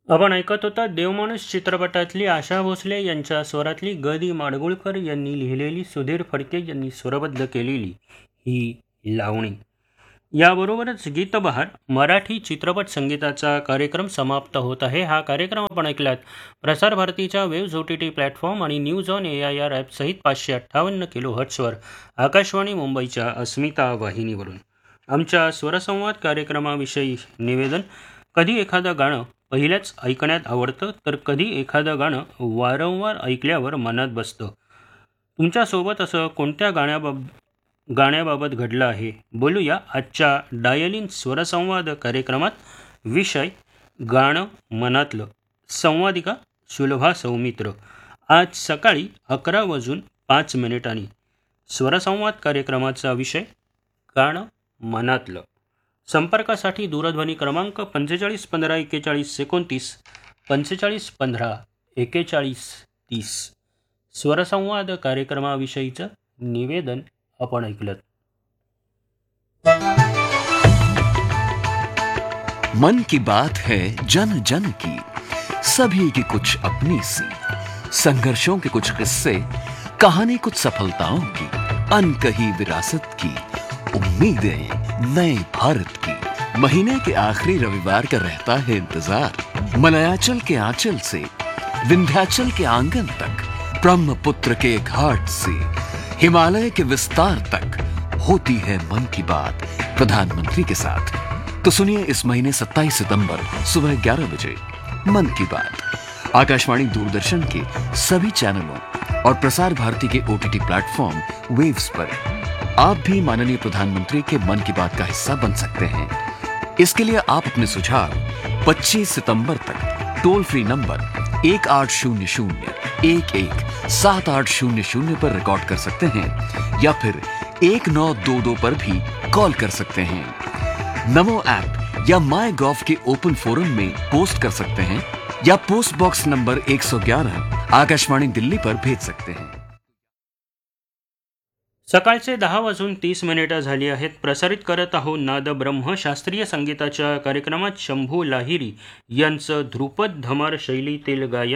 आपण ऐकत होता देवमाणूस चित्रपटातली आशा भोसले यांच्या स्वरातली ग दी माडगुळकर यांनी लिहिलेली, सुधीर फडके यांनी स्वरबद्ध केलेली ही लावणी. याबरोबरच गीतबहार मराठी चित्रपट संगीताचा कार्यक्रम समाप्त होत आहे. हा कार्यक्रम आपण ऐकलात प्रसार भारतीच्या वेव्ज OTT प्लॅटफॉर्म आणि न्यूज ऑन AIR ॲपसहित 558 किलोहर्ट्झवर आकाशवाणी मुंबईच्या अस्मिता वाहिनीवरून. आमच्या स्वरसंवाद कार्यक्रमाविषयी निवेदन: कधी एखादं गाणं पहिल्याच ऐकण्यात आवडतं, तर कधी एखादं गाणं वारंवार ऐकल्यावर मनात बसतं. तुमच्यासोबत असं कोणत्या गाण्याबाबत घडलं आहे? बोलूया आजच्या डायल स्वरसंवाद कार्यक्रमात. विषय: गाणं मनातलं. संवादिका सुलभा सौमित्र. आज सकाळी 11:05 स्वरसंवाद कार्यक्रमाचा विषय गाणं मनातलं. संपर्कासाठी दूरध्वनी क्रमांक 45 15 41 29, 45 15 41 30. स्वरसंवाद कार्यक्रमाविषयीचं निवेदन आपण ऐकलं. मन की बात है जन जन की, सभी की कुछ अपनी सी, संघर्षों के कुछ किस्से, कहानी कुछ सफलताओं की, अनकही विरासत की, उम्मीदें नए भारत की. महीने के आखिरी रविवार का रहता है इंतजार. मलयाचल के आंचल से विंध्याचल के आंगन तक, ब्रह्मपुत्र के घाट से हिमालय के विस्तार तक होती है मन की बात प्रधानमंत्री के साथ. तो सुनिए इस महीने 27 सितंबर सुबह 11 बजे मन की बात आकाशवाणी दूरदर्शन के सभी चैनलों और प्रसार भारती के OTT प्लेटफॉर्म वेव्स पर. आप भी माननीय प्रधानमंत्री के मन की बात का हिस्सा बन सकते हैं. इसके लिए आप अपने सुझाव 25 सितंबर तक टोल फ्री नंबर 1800-11-7800 पर रिकॉर्ड कर सकते हैं या फिर 1922 पर भी कॉल कर सकते हैं. नमो ऐप या माय गॉव के ओपन फोरम में पोस्ट कर सकते हैं या post box number 111 Akashvani Delhi पर भेज सकते हैं. सकाळचे 10:30 झाली आहेत. प्रसारित करत आहोत नाद ब्रह्म. शास्त्रीय संगीताच्या कार्यक्रमात शंभू लाहिरी यांचं ध्रुपद धमार शैलीतील गायन.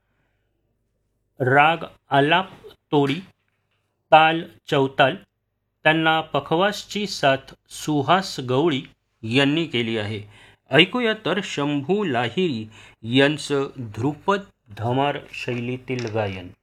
राग आलाप तोडी, ताल चौताल. त्यांना पखवाजची साथ सुहास गवळी यांनी केली आहे. ऐकूया तर शंभू लाहिरी यांचं ध्रुपद धमार शैलीतील गायन.